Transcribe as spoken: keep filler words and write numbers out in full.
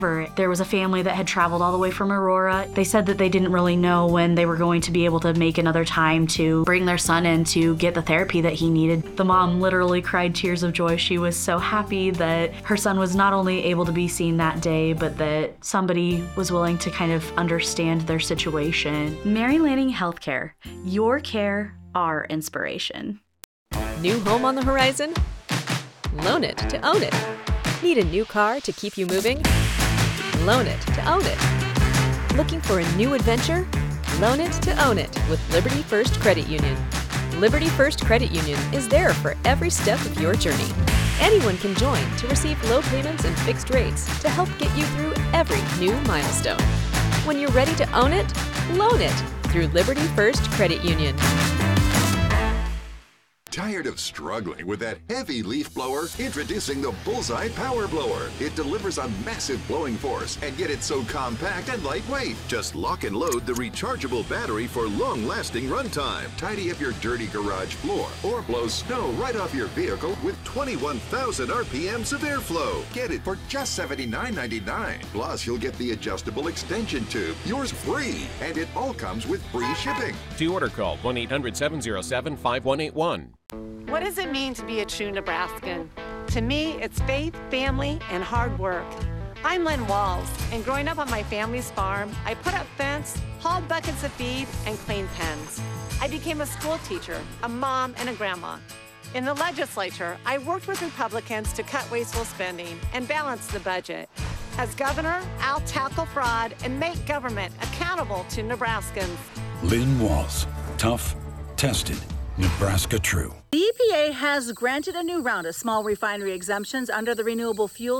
There was a family that had traveled all the way from Aurora. They said that they didn't really know when they were going to be able to make another time to bring their son in to get the therapy that he needed. The mom literally cried tears of joy. She was so happy that her son was not only able to be seen that day, but that somebody was willing to kind of understand their situation. Mary Lanning Healthcare, your care, our inspiration. New home on the horizon? Loan it to own it. Need a new car to keep you moving? Loan it to own it. Looking for a new adventure? Loan it to own it with Liberty First Credit Union. Liberty First Credit Union is there for every step of your journey. Anyone can join to receive low payments and fixed rates to help get you through every new milestone. When you're ready to own it, loan it through Liberty First Credit Union. Tired of struggling with that heavy leaf blower? Introducing the Bullseye Power Blower. It delivers a massive blowing force, and yet it's so compact and lightweight. Just lock and load the rechargeable battery for long-lasting runtime. Tidy up your dirty garage floor or blow snow right off your vehicle with twenty-one thousand R P Ms of airflow. Get it for just seventy-nine ninety-nine. Plus, you'll get the adjustable extension tube. Yours free, and it all comes with free shipping. To order, call one eight hundred seven oh seven five one eight one. What does it mean to be a true Nebraskan? To me, it's faith, family, and hard work. I'm Lynn Walls, and growing up on my family's farm, I put up fence, hauled buckets of feed, and cleaned pens. I became a school teacher, a mom, and a grandma. In the legislature, I worked with Republicans to cut wasteful spending and balance the budget. As governor, I'll tackle fraud and make government accountable to Nebraskans. Lynn Walls, tough, tested, Nebraska true. The E P A has granted a new round of small refinery exemptions under the Renewable Fuels